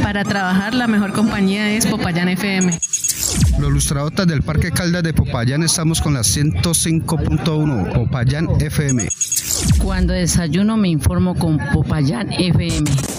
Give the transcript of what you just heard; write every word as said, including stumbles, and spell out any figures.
Para trabajar la mejor compañía es Popayán F M. Los lustradotas del Parque Caldas de Popayán estamos con la ciento cinco punto uno, Popayán F M. Cuando desayuno me informo con Popayán F M.